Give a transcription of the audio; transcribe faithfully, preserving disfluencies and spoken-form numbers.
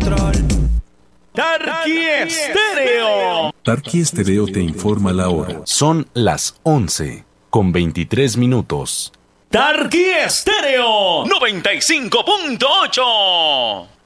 Tarqui Estéreo. Tarqui Estéreo te informa la hora. Son las once con veintitrés minutos. Tarqui Estéreo noventa y cinco punto ocho.